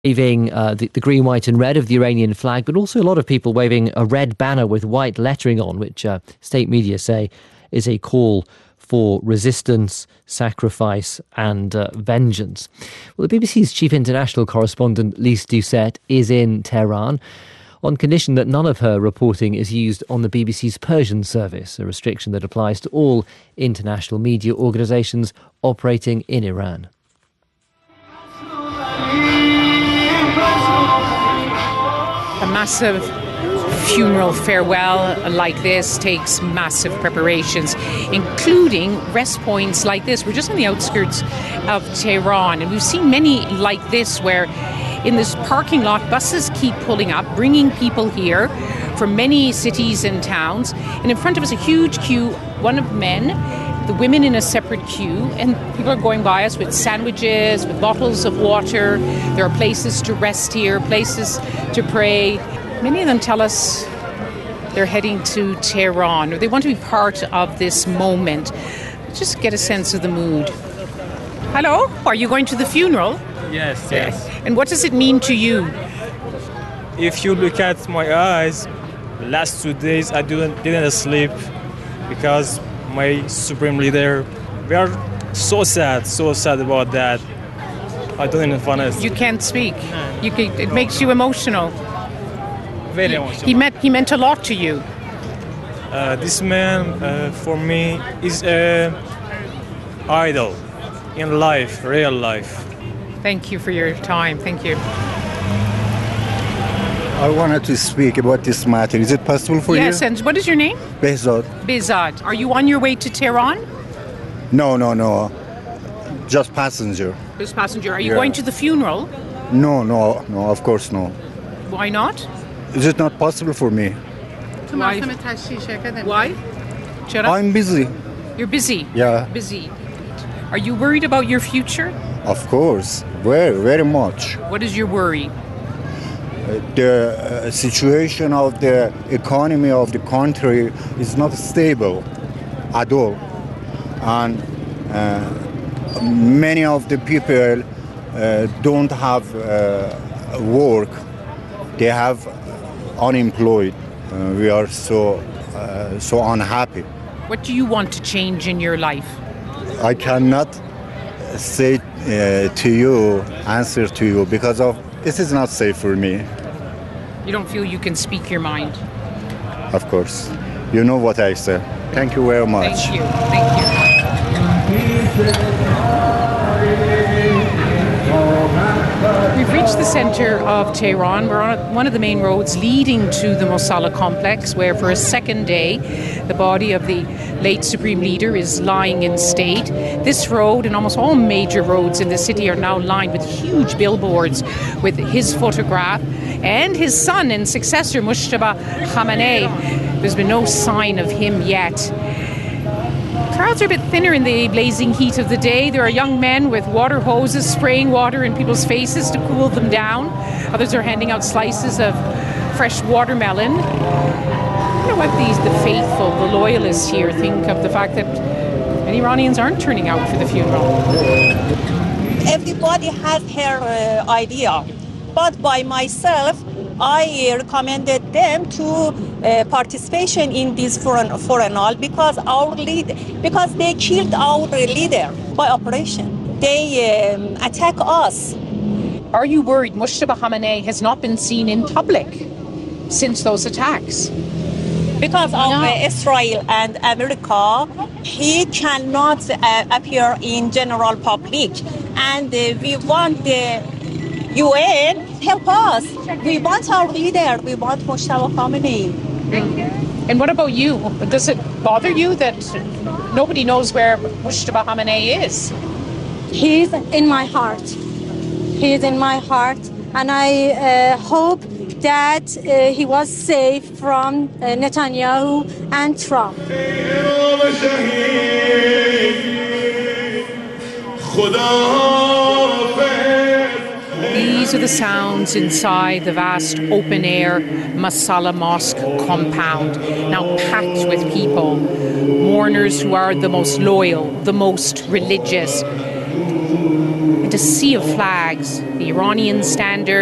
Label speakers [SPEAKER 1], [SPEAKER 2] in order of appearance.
[SPEAKER 1] waving the green, white and red of the Iranian flag, but also a lot of people waving a red banner with white lettering on, which state media say is a call for resistance, sacrifice and vengeance. Well, the BBC's chief international correspondent, Lise Doucet, is in Tehran on condition that none of her reporting is used on the BBC's Persian service, a restriction that applies to all international media organisations operating in Iran.
[SPEAKER 2] A massive funeral farewell like this takes massive preparations, including rest points like this. We're just on the outskirts of Tehran, and we've seen many like this where in this parking lot buses keep pulling up, bringing people here from many cities and towns. And in front of us a huge queue, one of men, the women in a separate queue, and people are going by us with sandwiches, with bottles of water. There are places to rest here, places to pray. Many of them tell us they're heading to Tehran, or they want to be part of this moment. Just get a sense of the mood. Hello, are you going to the funeral?
[SPEAKER 3] Yes.
[SPEAKER 2] And what does it mean to you?
[SPEAKER 3] If you look at my eyes, the last 2 days I didn't sleep because my supreme leader, we are so sad about that. I don't even want to.
[SPEAKER 2] You can't speak. It makes you emotional.
[SPEAKER 3] Very emotional.
[SPEAKER 2] He meant a lot to you.
[SPEAKER 3] This man, for me, is an idol in life, real life.
[SPEAKER 2] Thank you for your time. Thank you.
[SPEAKER 4] I wanted to speak about this matter. Is it possible for you?
[SPEAKER 2] Yes, and what is your name?
[SPEAKER 4] Behzad.
[SPEAKER 2] Behzad. Are you on your way to Tehran?
[SPEAKER 4] No. Just passenger.
[SPEAKER 2] Just passenger. Are you going to the funeral?
[SPEAKER 4] No, of course no.
[SPEAKER 2] Why not?
[SPEAKER 4] Is it not possible for me?
[SPEAKER 2] Why?
[SPEAKER 4] I'm busy.
[SPEAKER 2] You're busy?
[SPEAKER 4] Yeah.
[SPEAKER 2] Busy. Are you worried about your future?
[SPEAKER 4] Of course. Very, very much.
[SPEAKER 2] What is your worry?
[SPEAKER 4] The situation of the economy of the country is not stable at all. And many of the people don't have work. They have unemployed. We are so unhappy.
[SPEAKER 2] What do you want to change in your life?
[SPEAKER 4] I cannot say answer to you because this is not safe for me.
[SPEAKER 2] You don't feel you can speak your mind?
[SPEAKER 4] Of course. You know what I say. Thank you very much.
[SPEAKER 2] Thank you. We've reached the center of Tehran. We're on one of the main roads leading to the Mosala complex, where for a second day the body of the late Supreme Leader is lying in state. This road and almost all major roads in the city are now lined with huge billboards with his photograph and his son and successor, Mojtaba Khamenei. There's been no sign of him yet. Crowds are a bit thinner in the blazing heat of the day. There are young men with water hoses spraying water in people's faces to cool them down. Others are handing out slices of fresh watermelon. I wonder what the faithful, the loyalists here think of the fact that many Iranians aren't turning out for the funeral.
[SPEAKER 5] Everybody has her idea, but by myself, I recommended them to participation in this funeral because they killed our leader by operation. They attack us.
[SPEAKER 2] Are you worried Mojtaba Khamenei has not been seen in public since those attacks?
[SPEAKER 5] Because of Israel and America, he cannot appear in general public, and we want the UN help us. We want our leader. We want Mojtaba Khamenei.
[SPEAKER 2] And what about you? Does it bother you that nobody knows where Mojtaba Khamenei is?
[SPEAKER 6] He is in my heart. He is in my heart, and I hope that he was safe from Netanyahu and Trump.
[SPEAKER 2] These are the sounds inside the vast open-air Mosala Mosque compound, now packed with people, mourners who are the most loyal, the most religious. And a sea of flags the Iranian standard.